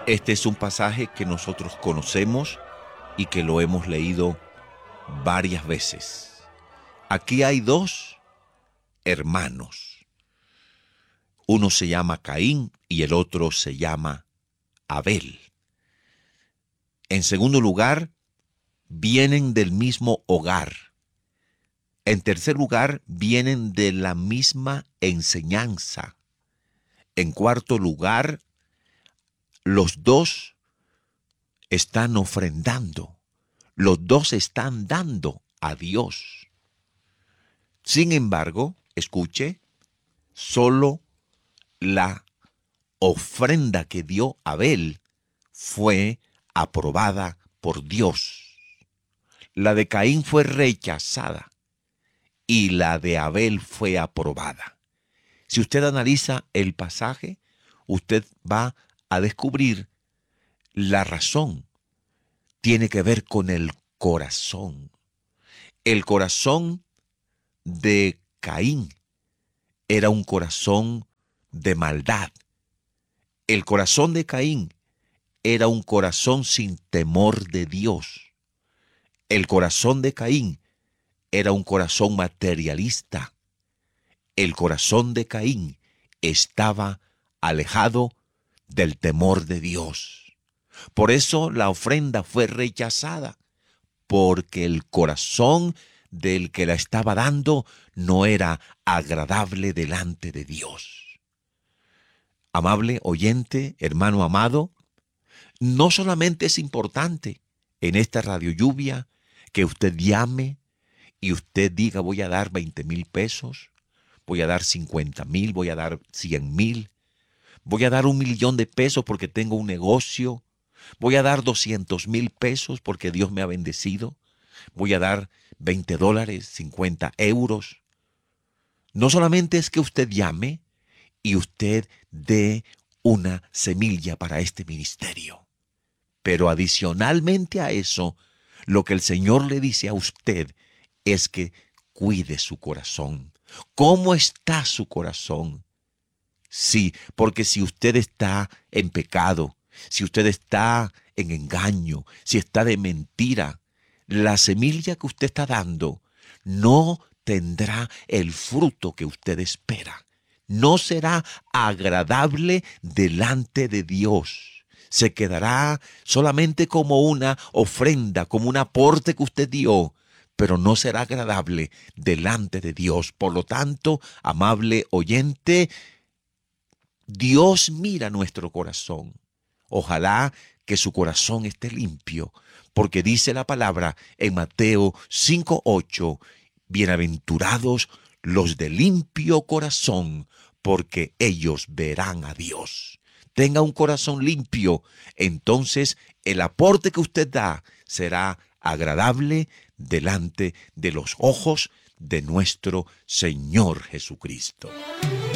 Este es un pasaje que nosotros conocemos y que lo hemos leído varias veces. Aquí hay dos hermanos. Uno se llama Caín y el otro se llama Abel. En segundo lugar, vienen del mismo hogar. En tercer lugar, vienen de la misma enseñanza. En cuarto lugar, los dos están ofrendando. Los dos están dando a Dios. Sin embargo, escuche, solo la ofrenda que dio Abel fue aprobada por Dios. La de Caín fue rechazada y la de Abel fue aprobada. Si usted analiza el pasaje, usted va a descubrir la razón. Tiene que ver con el corazón. El corazón de Caín era un corazón de maldad. El corazón de Caín era un corazón sin temor de Dios. El corazón de Caín era un corazón materialista. El corazón de Caín estaba alejado del temor de Dios. Por eso la ofrenda fue rechazada, porque el corazón del que la estaba dando no era agradable delante de Dios. Amable oyente, hermano amado, no solamente es importante en esta radio lluvia que usted llame y usted diga voy a dar 20,000 pesos, voy a dar 50,000, voy a dar 100,000, voy a dar 1,000,000 de pesos porque tengo un negocio, voy a dar 200,000 pesos porque Dios me ha bendecido, voy a dar $20, 50 euros. No solamente es que usted llame y usted dé una semilla para este ministerio, pero adicionalmente a eso, lo que el Señor le dice a usted es que cuide su corazón. ¿Cómo está su corazón? Sí, porque si usted está en pecado, si usted está en engaño, si está de mentira, la semilla que usted está dando no tendrá el fruto que usted espera. No será agradable delante de Dios. Se quedará solamente como una ofrenda, como un aporte que usted dio, pero no será agradable delante de Dios. Por lo tanto, amable oyente, Dios mira nuestro corazón. Ojalá que su corazón esté limpio, porque dice la palabra en Mateo 5:8, bienaventurados los de limpio corazón, porque ellos verán a Dios. Tenga un corazón limpio, entonces el aporte que usted da será agradable delante de los ojos de nuestro Señor Jesucristo.